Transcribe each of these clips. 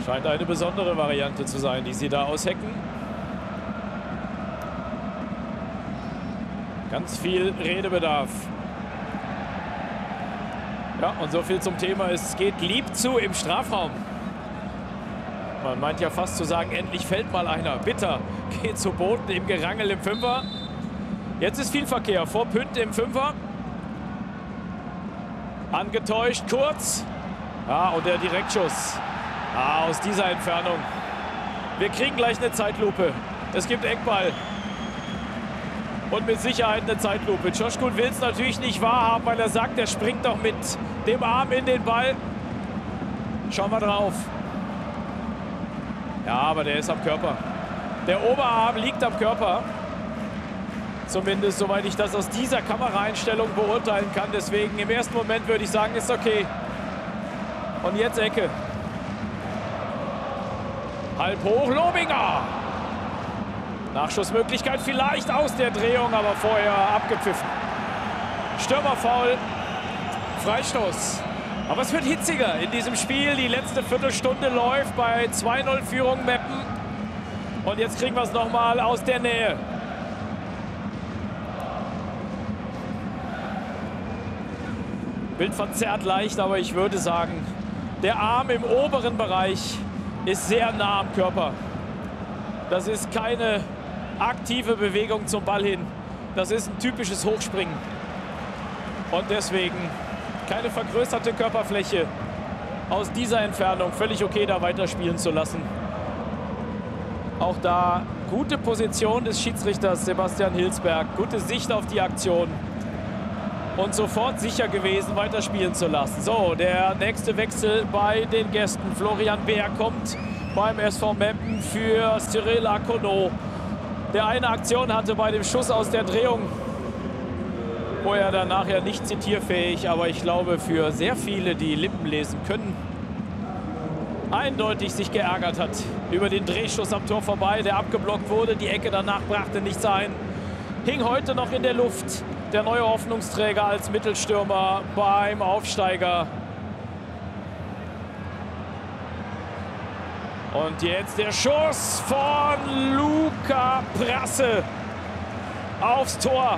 Scheint eine besondere Variante zu sein, die sie da aushecken. Ganz viel Redebedarf. Ja, und so viel zum Thema, es geht lieb zu im Strafraum. Man meint ja fast zu sagen, endlich fällt mal einer. Bitter geht zu Boden im Gerangel im Fünfer. Jetzt ist viel Verkehr vor Pünd im Fünfer. Angetäuscht, kurz. Ah, und der Direktschuss. Ah, aus dieser Entfernung. Wir kriegen gleich eine Zeitlupe. Es gibt Eckball. Und mit Sicherheit eine Zeitlupe. Çoşkun will es natürlich nicht wahrhaben, weil er sagt, er springt doch mit dem Arm in den Ball. Schauen wir drauf. Ja, aber der ist am Körper. Der Oberarm liegt am Körper. Zumindest, soweit ich das aus dieser Kameraeinstellung beurteilen kann. Deswegen im ersten Moment würde ich sagen, ist okay. Und jetzt Ecke. Halb hoch, Lobinger. Nachschussmöglichkeit vielleicht aus der Drehung, aber vorher abgepfiffen. Stürmerfoul, Freistoß. Aber es wird hitziger in diesem Spiel. Die letzte Viertelstunde läuft bei 2-0 Führung Meppen. Und jetzt kriegen wir es nochmal aus der Nähe. Bild verzerrt leicht, aber ich würde sagen, der Arm im oberen Bereich ist sehr nah am Körper. Das ist keine aktive Bewegung zum Ball hin. Das ist ein typisches Hochspringen. Und deswegen keine vergrößerte Körperfläche. Aus dieser Entfernung völlig okay, da weiterspielen zu lassen. Auch da gute Position des Schiedsrichters Sebastian Hilsberg. Gute Sicht auf die Aktion. Und sofort sicher gewesen, weiterspielen zu lassen. So, der nächste Wechsel bei den Gästen. Florian Beer kommt beim SV Meppen für Cyril Akono. Der eine Aktion hatte bei dem Schuss aus der Drehung, wo er dann nachher nicht zitierfähig, aber ich glaube für sehr viele, die Lippen lesen können, eindeutig sich geärgert hat über den Drehschuss am Tor vorbei, der abgeblockt wurde. Die Ecke danach brachte nichts ein. Hing heute noch in der Luft. Der neue Hoffnungsträger als Mittelstürmer beim Aufsteiger. Und jetzt der Schuss von Luca Prasse aufs Tor.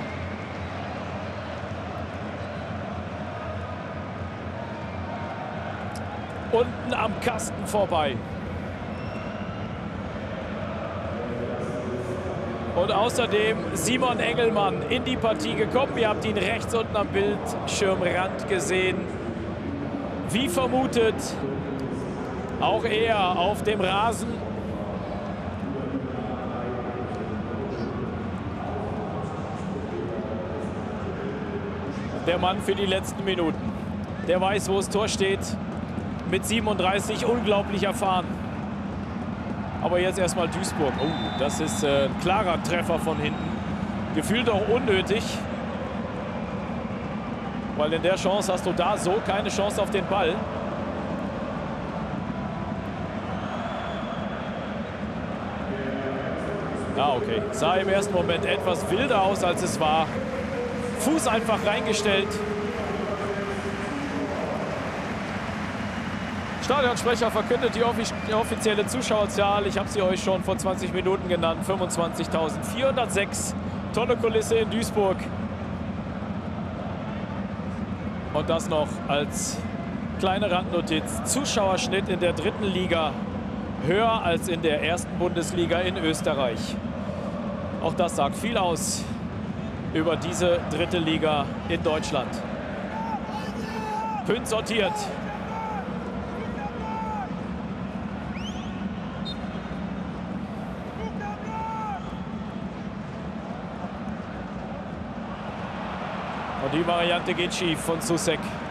Unten am Kasten vorbei. Und außerdem Simon Engelmann in die Partie gekommen. Ihr habt ihn rechts unten am Bildschirmrand gesehen. Wie vermutet, auch er auf dem Rasen. Der Mann für die letzten Minuten. Der weiß, wo das Tor steht. Mit 37 unglaublich erfahren. Aber jetzt erstmal Duisburg. Oh, das ist ein klarer Treffer von hinten. Gefühlt auch unnötig. Weil in der Chance hast du da so keine Chance auf den Ball. Ja, okay. Sah im ersten Moment etwas wilder aus, als es war. Fuß einfach reingestellt. Stadionsprecher verkündet die offizielle Zuschauerzahl. Ich habe sie euch schon vor 20 Minuten genannt. 25.406. Tolle Kulisse in Duisburg. Und das noch als kleine Randnotiz. Zuschauerschnitt in der dritten Liga höher als in der ersten Bundesliga in Österreich. Auch das sagt viel aus über diese dritte Liga in Deutschland. Pünd sortiert. Und die Variante geht schief von Susek.